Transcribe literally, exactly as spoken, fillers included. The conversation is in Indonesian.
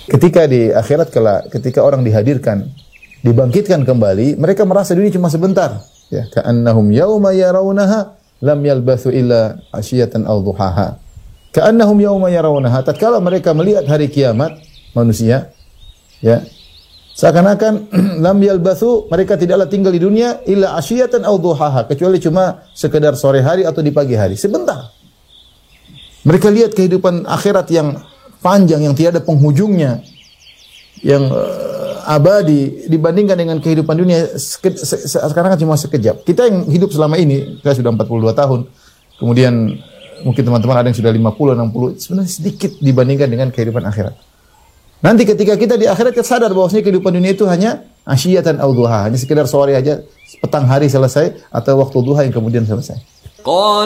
Ketika di akhirat kelak, ketika orang dihadirkan, dibangkitkan kembali, mereka merasa dunia cuma sebentar. Ya, ka'annahum yauma yarawnaha lam yalbathu illa asyiyatan aw duhaha. Ka'annahum yauma yarawnaha, tatkala mereka melihat hari kiamat manusia, ya, seakan-akan lam yalbathu, mereka tidaklah tinggal di dunia illa asyiyatan aw duhaha, kecuali cuma sekedar sore hari atau di pagi hari, sebentar. Mereka lihat kehidupan akhirat yang panjang, yang tiada penghujungnya, yang uh, abadi dibandingkan dengan kehidupan dunia seke, se, se, sekarang kan cuma sekejap. Kita yang hidup selama ini, saya sudah empat puluh dua tahun, kemudian mungkin teman-teman ada yang sudah lima puluh, enam puluh, sebenarnya sedikit dibandingkan dengan kehidupan akhirat. Nanti ketika kita di akhirat, kita sadar bahwasanya kehidupan dunia itu hanya asyiyatan aw duha, hanya sekedar sore aja, petang hari selesai, atau waktu duha yang kemudian selesai.